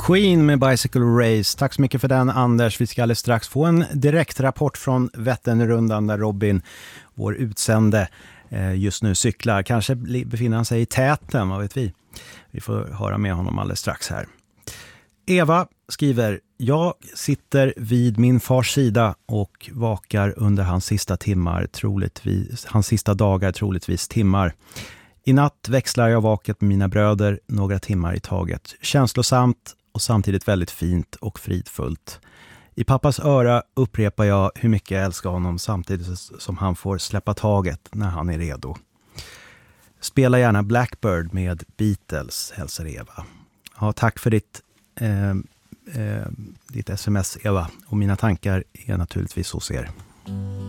Queen med Bicycle Race. Tack så mycket för den, Anders. Vi ska alldeles strax få en direktrapport från Vätternrundan där Robin, vår utsände, just nu cyklar. Kanske befinner han sig i täten, vad vet vi. Vi får höra med honom alldeles strax här. Eva skriver: jag sitter vid min fars sida och vakar under hans sista dagar, troligtvis timmar. I natt växlar jag vaket med mina bröder några timmar i taget. Känslosamt och samtidigt väldigt fint och fridfullt. I pappas öra upprepar jag hur mycket jag älskar honom samtidigt som han får släppa taget när han är redo. Spela gärna Blackbird med Beatles, hälsar Eva. Ja, tack för ditt sms, Eva. Och mina tankar är naturligtvis hos er.